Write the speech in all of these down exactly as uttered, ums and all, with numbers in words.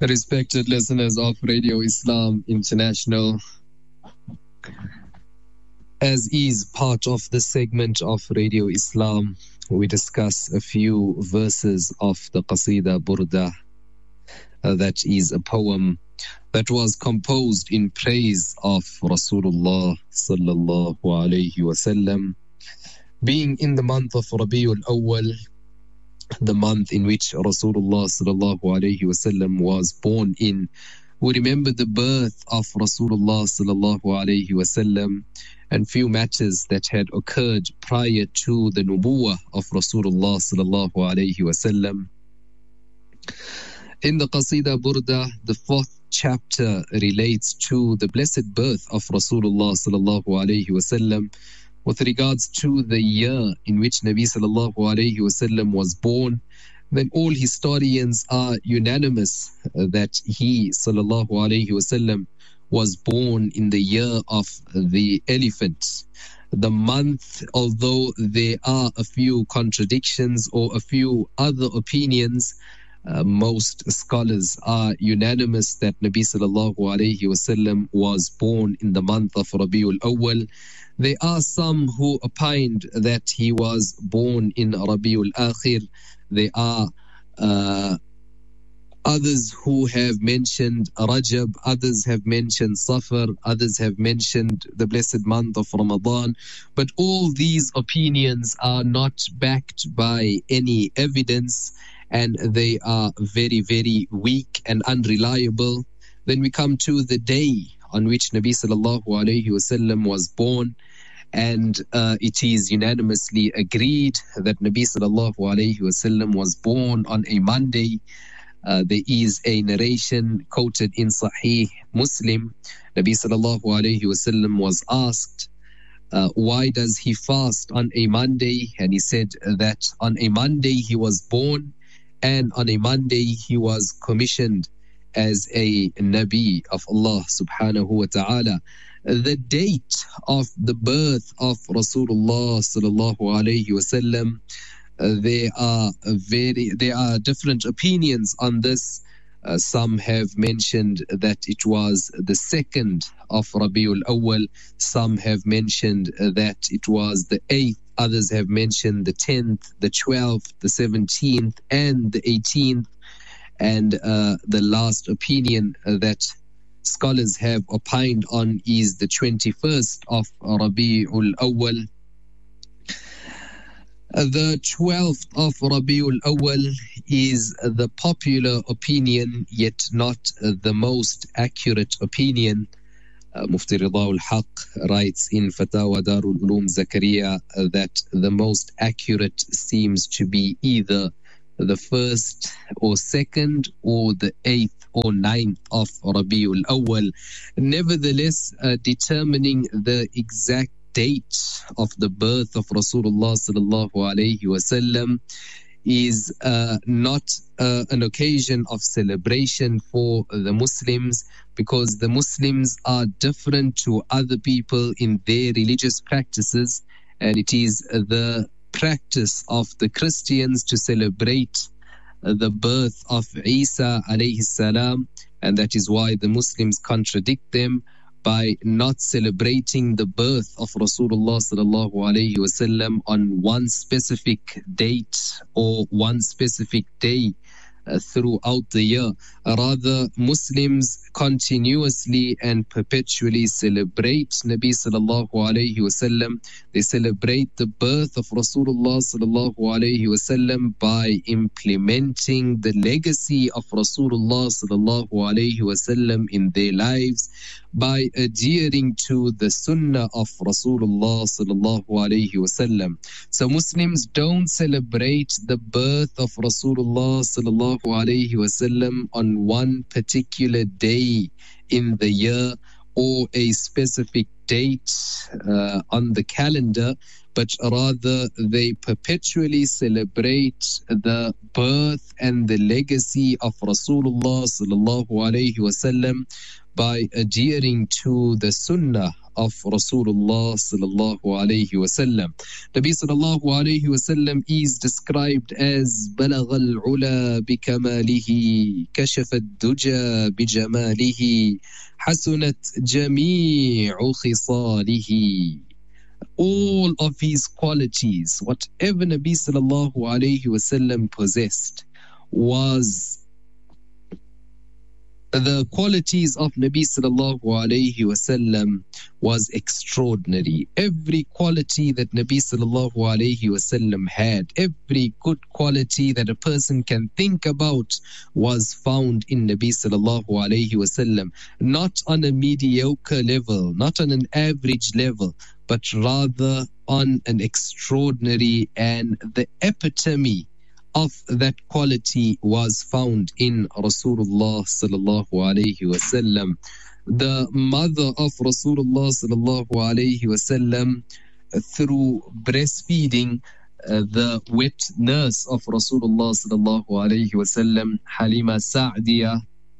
Respected listeners of Radio Islam International, as is part of the segment of Radio Islam, we discuss a few verses of the Qasida Burda. Uh, that is a poem that was composed in praise of Rasulullah sallallahu alayhi wasallam, being in the month of Rabiul Awwal, the month in which Rasulullah sallallahu alayhi wasallam was born in. We remember the birth of Rasulullah sallallahu alayhi wasallam and few matters that had occurred prior to the nubuwah of Rasulullah sallallahu alayhi wasallam. In the Qasida Burda, the fourth chapter relates to the blessed birth of Rasulullah sallallahu alayhi wasallam with regards to the year in which Nabi sallallahu alayhi wasallam was born. Then all historians are unanimous that he sallallahu alayhi wasallam was born in the year of the elephant. The month, although there are a few contradictions or a few other opinions, Uh, most scholars are unanimous that Nabi sallallahu alayhi wasallam was born in the month of Rabiul Awwal. There are some who opined that he was born in Rabiul Akhir. There are uh, others who have mentioned Rajab, others have mentioned Safar, others have mentioned the blessed month of Ramadan. But all these opinions are not backed by any evidence, and they are very, very weak and unreliable. Then we come to the day on which Nabi sallallahu alayhi wasallam was born, and uh, it is unanimously agreed that Nabi sallallahu alayhi wasallam was born on a Monday. Uh, there is a narration quoted in Sahih Muslim. Nabi sallallahu alayhi wasallam was asked, Uh, why does he fast on a Monday? And he said that on a Monday he was born, and on a Monday he was commissioned as a Nabi of Allah subhanahu wa ta'ala. The date of the birth of Rasulullah sallallahu alayhi wasallam, uh, there are very there are different opinions on this. Uh, some have mentioned that it was the second of Rabiul Awwal. Some have mentioned uh, that it was the eighth. Others have mentioned the tenth, the twelfth, the seventeenth, and the eighteenth. And uh, the last opinion uh, that scholars have opined on is the twenty-first of Rabiul Awwal. The twelfth of Rabiul Awwal is the popular opinion, yet not the most accurate opinion. Uh, Mufti Rida al-Haq writes in Fatawa Darul Ulum Zakaria uh, that the most accurate seems to be either the first or second or the eighth or ninth of Rabiul Awwal. Nevertheless, uh, determining the exact date of the birth of Rasulullah sallallahu alayhi wasallam is uh, not uh, an occasion of celebration for the Muslims, because the Muslims are different to other people in their religious practices, and it is the practice of the Christians to celebrate the birth of Isa alayhi salam, and that is why the Muslims contradict them by not celebrating the birth of Rasulullah sallallahu alayhi wasallam on one specific date or one specific day uh, throughout the year. Rather, Muslims continuously and perpetually celebrate Nabi sallallahu alayhi wasallam. They celebrate the birth of Rasulullah sallallahu alayhi wasallam by implementing the legacy of Rasulullah sallallahu alayhi wasallam in their lives, by adhering to the sunnah of Rasulullah sallallahu alayhi wasallam. So Muslims don't celebrate the birth of Rasulullah sallallahu alayhi wasallam on one particular day in the year or a specific date uh, on the calendar, but rather they perpetually celebrate the birth and the legacy of Rasulullah sallallahu alayhi wasallam by adhering to the sunnah of Rasulullah sallallahu alayhi wasallam. Nabi sallallahu alayhi wasallam is described as بلغ العلا بكماله كشف الدجى بجماله حسنت جميع خصاله. All of his qualities, whatever Nabi sallallahu alayhi wasallam possessed, was the qualities of Nabi sallallahu alayhi wasallam was extraordinary. Every quality that Nabi sallallahu alayhi wasallam had, every good quality that a person can think about was found in Nabi sallallahu alayhi wasallam. Not on a mediocre level, not on an average level, but rather on an extraordinary, and the epitome of that quality was found in Rasulullah sallallahu alayhi wasallam. The mother of Rasulullah sallallahu alayhi wasallam, through breastfeeding, uh, the wet nurse of Rasulullah sallallahu alayhi wasallam, Halima Sa'diya,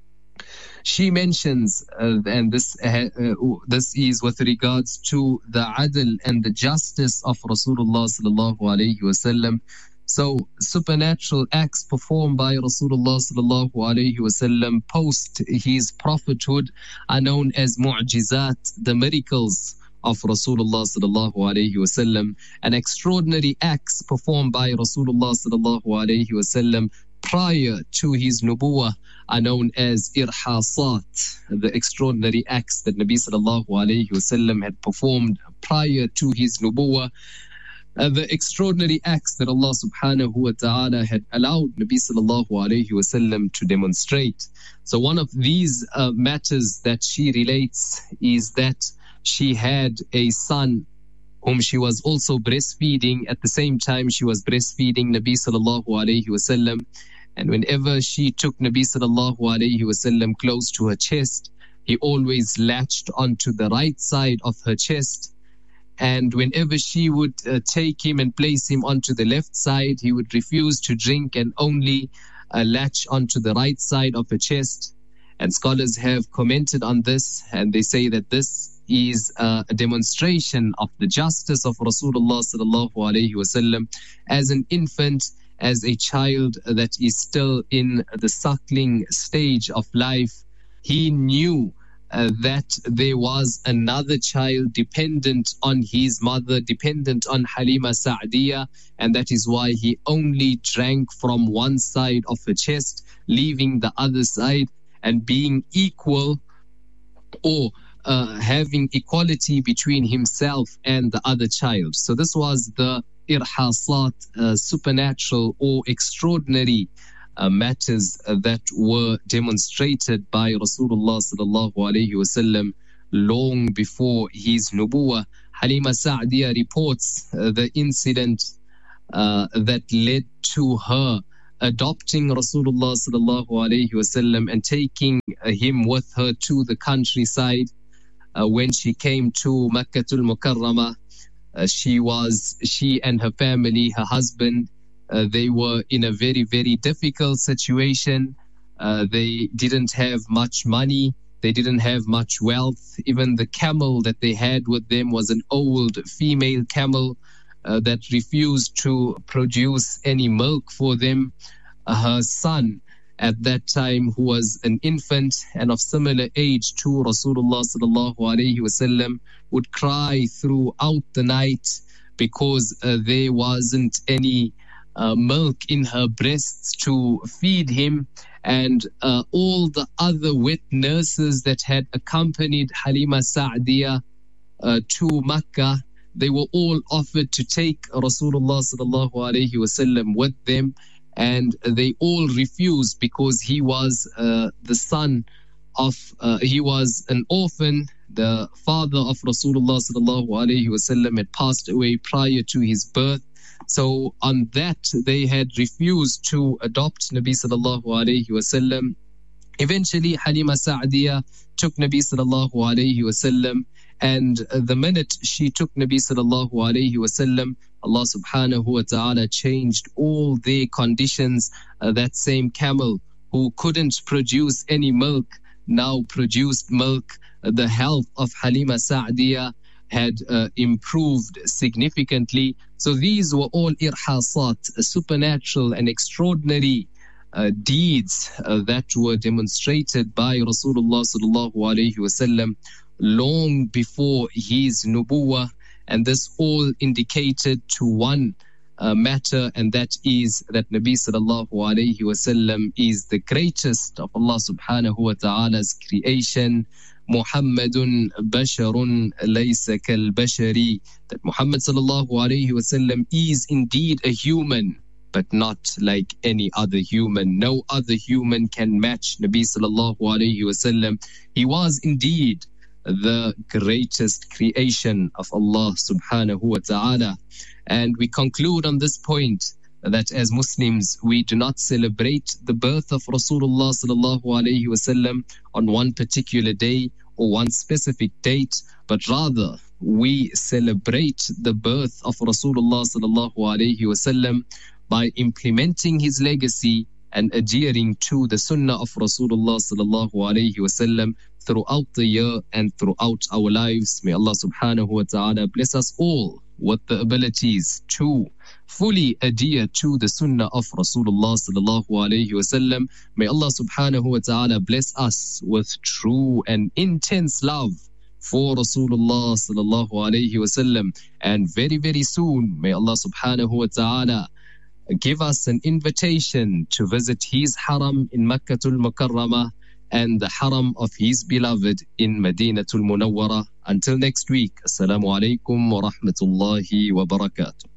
she mentions, uh, and this uh, uh, this is with regards to the adl and the justice of Rasulullah sallallahu alayhi wasallam. So supernatural acts performed by Rasulullah sallallahu alayhi wasallam post his prophethood are known as mu'jizat, the miracles of Rasulullah sallallahu alayhi wasallam. And extraordinary acts performed by Rasulullah sallallahu alayhi wasallam prior to his nubuwah are known as irhasat, the extraordinary acts that Nabi sallallahu alayhi wasallam had performed prior to his nubuwah. Uh, the extraordinary acts that Allah subhanahu wa ta'ala had allowed Nabi sallallahu alayhi wasallam to demonstrate. So one of these uh, matters that she relates is that she had a son whom she was also breastfeeding. At the same time, she was breastfeeding Nabi sallallahu alayhi wasallam. And whenever she took Nabi sallallahu alayhi wasallam close to her chest, he always latched onto the right side of her chest. And whenever she would uh, take him and place him onto the left side, he would refuse to drink and only uh, latch onto the right side of her chest. And scholars have commented on this, and they say that this is uh, a demonstration of the justice of Rasulullah sallallahu alaihi wasallam as an infant, as a child that is still in the suckling stage of life. He knew Uh, that there was another child dependent on his mother, dependent on Halima Sa'diya, and that is why he only drank from one side of her chest, leaving the other side, and being equal or uh, having equality between himself and the other child. So this was the irhasat, uh, supernatural or extraordinary Uh, matters uh, that were demonstrated by Rasulullah sallallahu alaihi wasallam long before his nubuwah. Halima Sa'diya reports uh, the incident uh, that led to her adopting Rasulullah sallallahu alaihi wasallam and taking uh, him with her to the countryside. Uh, when she came to Makkatul Mukarramah, uh, she was she and her family, her husband, Uh, they were in a very, very difficult situation. Uh, they didn't have much money. They didn't have much wealth. Even the camel that they had with them was an old female camel uh, that refused to produce any milk for them. Uh, her son at that time, who was an infant and of similar age to Rasulullah sallallahu alaihi wasallam, would cry throughout the night because uh, there wasn't any Uh, milk in her breasts to feed him. And uh, all the other wet nurses that had accompanied Halima Sa'diya uh, to Makkah, they were all offered to take Rasulullah sallallahu alaihi wasallam with them, and they all refused because he was uh, the son of uh, he was an orphan. The father of Rasulullah sallallahu alaihi wasallam had passed away prior to his birth. So on that, they had refused to adopt Nabi sallallahu alayhi wasallam. Eventually, Halima Sa'diya took Nabi sallallahu alayhi wasallam, and the minute she took Nabi sallallahu alayhi wasallam, Allah subhanahu wa ta'ala changed all their conditions. Uh, that same camel who couldn't produce any milk now produced milk. the health of Halima Sa'diya had uh, improved significantly. So these were all irhasat, supernatural and extraordinary uh, deeds uh, that were demonstrated by Rasulullah sallallahu alaihi wasallam long before his nubuwah, and this all indicated to one uh, matter, and that is that Nabi sallallahu alaihi wasallam is the greatest of Allah subhanahu wa ta'ala's creation. Muhammadun basharun laysa kal bashari, that Muhammad sallallahu alaihi wasallam is indeed a human, but not like any other human. No other human can match Nabi sallallahu alaihi wasallam. He was indeed the greatest creation of Allah subhanahu wa ta'ala. And we conclude on this point that as Muslims, we do not celebrate the birth of Rasulullah sallallahu alaihi wasallam on one particular day or one specific date, but rather we celebrate the birth of Rasulullah sallallahu alaihi wasallam by implementing his legacy and adhering to the sunnah of Rasulullah sallallahu alaihi wasallam throughout the year and throughout our lives. May Allah subhanahu wa ta'ala bless us all with the abilities to fully adhere to the sunnah of Rasulullah sallallahu alaihi wasallam. May Allah subhanahu wa ta'ala bless us with true and intense love for Rasulullah sallallahu alaihi wasallam. And very, very soon, may Allah subhanahu wa ta'ala give us an invitation to visit his haram in Makkatul Mukarramah and the haram of his beloved in Madinatul Munawwara. Until next week, Assalamu alaikum wa rahmatullahi wa barakatuh.